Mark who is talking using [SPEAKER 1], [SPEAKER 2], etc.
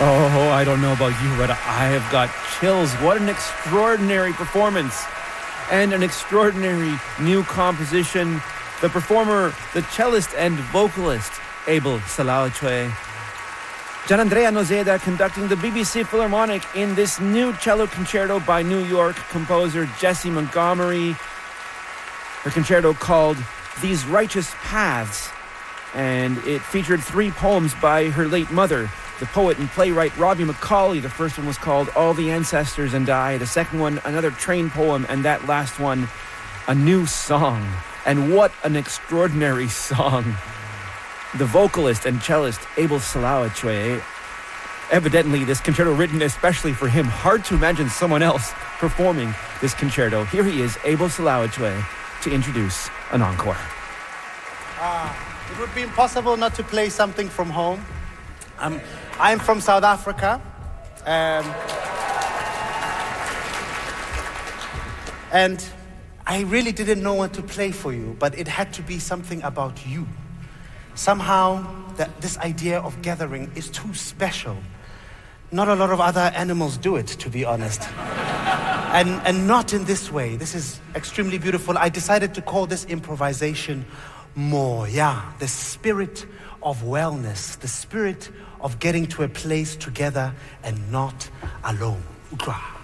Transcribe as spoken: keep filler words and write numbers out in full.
[SPEAKER 1] Oh, I don't know about you, but I have got chills. What an extraordinary performance and an extraordinary new composition. The performer, the cellist and vocalist, Abel Salaochwe. Gianandrea Nozeda conducting the B B C Philharmonic in this new cello concerto by New York composer Jessie Montgomery. Her concerto called These Righteous Paths, and it featured three poems by her late mother, the poet and playwright Robbie McCauley. The first one was called All the Ancestors and I. The second one, another train poem, and that last one, a new song. And what an extraordinary song. The vocalist and cellist Abel Salaochwe, evidently this concerto written especially for him. Hard to imagine someone else performing this concerto. Here he is, Abel Salaochwe, to introduce an encore.
[SPEAKER 2] Uh, it would be impossible not to play something from home. Um, I'm from South Africa. Um, and I really didn't know what to play for you, but it had to be something about you. Somehow, that this idea of gathering is too special. Not a lot of other animals do it, to be honest. and, and not in this way. This is extremely beautiful. I decided to call this improvisation Moya, the spirit of wellness, the spirit of getting to a place together and not alone. Ukra.